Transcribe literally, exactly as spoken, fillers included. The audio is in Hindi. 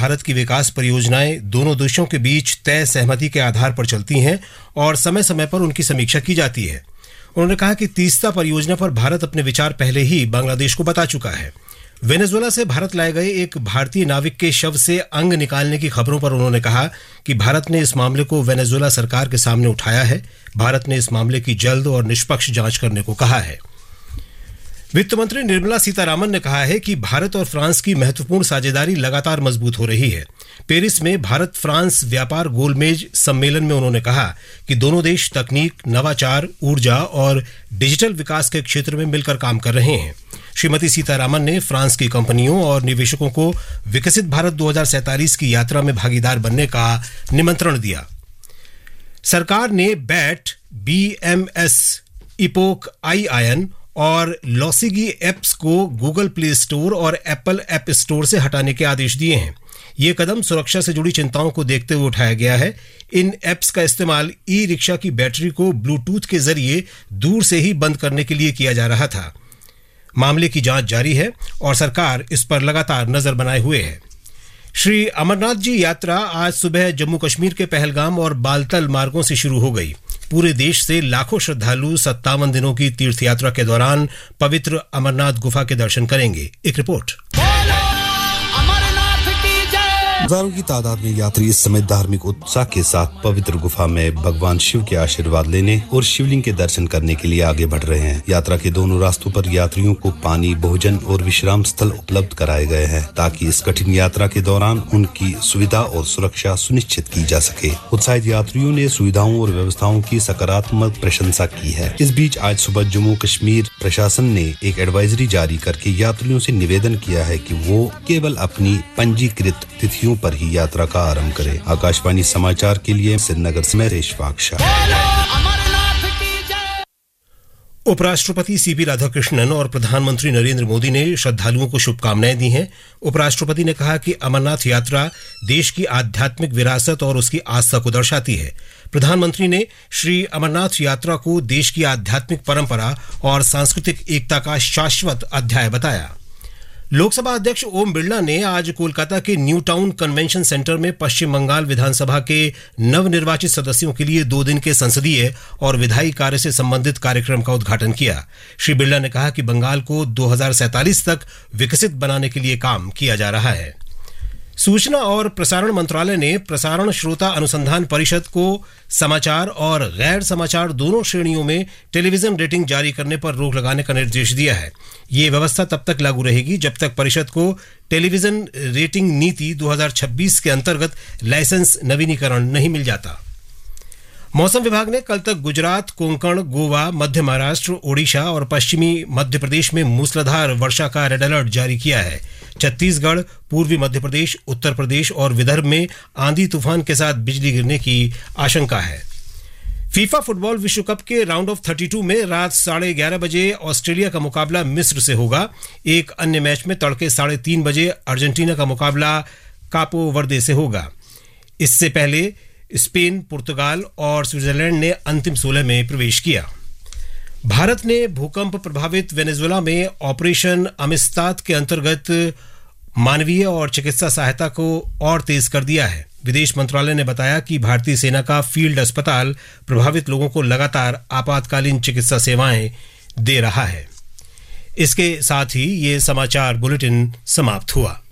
भारत की विकास परियोजनाएं दोनों देशों के बीच तय सहमति के आधार पर चलती हैं और समय समय पर उनकी समीक्षा की जाती है। उन्होंने कहा कि तीस्ता परियोजना पर भारत अपने विचार पहले ही बांग्लादेश को बता चुका है। वेनेजुएला से भारत लाए गए एक भारतीय नाविक के शव से अंग निकालने की खबरों पर उन्होंने कहा कि भारत ने इस मामले को वेनेजुएला सरकार के सामने उठाया है। भारत ने इस मामले की जल्द और निष्पक्ष जांच करने को कहा है। वित्त मंत्री निर्मला सीतारामन ने कहा है कि भारत और फ्रांस की महत्वपूर्ण साझेदारी लगातार मजबूत हो रही है। पेरिस में भारत फ्रांस व्यापार गोलमेज सम्मेलन में उन्होंने कहा कि दोनों देश तकनीक, नवाचार, ऊर्जा और डिजिटल विकास के क्षेत्र में मिलकर काम कर रहे हैं। श्रीमती सीतारामन ने फ्रांस की कंपनियों और निवेशकों को विकसित भारत दो हज़ार सैंतालीस की यात्रा में भागीदार बनने का निमंत्रण दिया। सरकार ने bat, B M S, epoch, आई आयन और लॉसिगी एप्स को गूगल प्ले स्टोर और एप्पल ऐप स्टोर से हटाने के आदेश दिए हैं। ये कदम सुरक्षा से जुड़ी चिंताओं को देखते हुए उठाया गया है। इन ऐप्स का इस्तेमाल ई रिक्शा की बैटरी को ब्लूटूथ के जरिए दूर से ही बंद करने के लिए किया जा रहा था। मामले की जांच जारी है और सरकार इस पर लगातार नजर बनाए हुए है। श्री अमरनाथ जी यात्रा आज सुबह जम्मू कश्मीर के पहलगाम और बालतल मार्गों से शुरू हो गई। पूरे देश से लाखों श्रद्धालु सत्तावन दिनों की तीर्थ यात्रा के दौरान पवित्र अमरनाथ गुफा के दर्शन करेंगे। एक रिपोर्ट। हजारों की तादाद में यात्री इस समय धार्मिक उत्साह के साथ पवित्र गुफा में भगवान शिव के आशीर्वाद लेने और शिवलिंग के दर्शन करने के लिए आगे बढ़ रहे हैं। यात्रा के दोनों रास्तों पर यात्रियों को पानी, भोजन और विश्राम स्थल उपलब्ध कराए गए हैं ताकि इस कठिन यात्रा के दौरान उनकी सुविधा और सुरक्षा सुनिश्चित की जा सके। उत्साहित यात्रियों ने सुविधाओं और व्यवस्थाओं की सकारात्मक प्रशंसा की है। इस बीच आज सुबह जम्मू कश्मीर प्रशासन ने एक एडवाइजरी जारी करके यात्रियों से निवेदन किया है कि वो केवल अपनी पंजीकृत तिथियों पर ही यात्रा का आरंभ करें। आकाशवाणी समाचार के लिए श्रीनगर से मैं रेशवाक शाह। उपराष्ट्रपति सीपी राधाकृष्णन और प्रधानमंत्री नरेंद्र मोदी ने श्रद्धालुओं को शुभकामनाएं दी हैं। उपराष्ट्रपति ने कहा कि अमरनाथ यात्रा देश की आध्यात्मिक विरासत और उसकी आस्था को दर्शाती है। प्रधानमंत्री ने श्री अमरनाथ यात्रा को देश की आध्यात्मिक परंपरा और सांस्कृतिक एकता का शाश्वत अध्याय बताया। लोकसभा अध्यक्ष ओम बिरला ने आज कोलकाता के न्यू टाउन कन्वेंशन सेंटर में पश्चिम बंगाल विधानसभा के नवनिर्वाचित सदस्यों के लिए दो दिन के संसदीय और विधायी कार्य से संबंधित कार्यक्रम का उद्घाटन किया। श्री बिरला ने कहा कि बंगाल को दो हज़ार सैंतालीस तक विकसित बनाने के लिए काम किया जा रहा है। सूचना और प्रसारण मंत्रालय ने प्रसारण श्रोता अनुसंधान परिषद को समाचार और गैर समाचार दोनों श्रेणियों में टेलीविजन रेटिंग जारी करने पर रोक लगाने का निर्देश दिया है। ये व्यवस्था तब तक लागू रहेगी जब तक परिषद को टेलीविजन रेटिंग नीति दो हज़ार छब्बीस के अंतर्गत लाइसेंस नवीनीकरण नहीं मिल जाता। मौसम विभाग ने कल तक गुजरात, कोंकण, गोवा, मध्य महाराष्ट्र, ओडिशा और पश्चिमी मध्य प्रदेश में मूसलाधार वर्षा का रेड अलर्ट जारी किया है। छत्तीसगढ़, पूर्वी मध्य प्रदेश, उत्तर प्रदेश और विदर्भ में आंधी तूफान के साथ बिजली गिरने की आशंका है। फीफा फुटबॉल विश्व कप के राउंड ऑफ बत्तीस में रात साढ़े ग्यारह बजे ऑस्ट्रेलिया का मुकाबला मिस्र से होगा। एक अन्य मैच में तड़के साढ़े तीन बजे अर्जेंटीना का मुकाबला कापो वर्दे से होगा। इससे पहले स्पेन, पुर्तगाल और स्विट्जरलैंड ने अंतिम सोलह में प्रवेश किया। भारत ने भूकंप प्रभावित वेनेजुएला में ऑपरेशन अमिस्ताद के अंतर्गत मानवीय और चिकित्सा सहायता को और तेज कर दिया है। विदेश मंत्रालय ने बताया कि भारतीय सेना का फील्ड अस्पताल प्रभावित लोगों को लगातार आपातकालीन चिकित्सा सेवाएं दे रहा है। इसके साथ ही ये समाचार बुलेटिन समाप्त हुआ।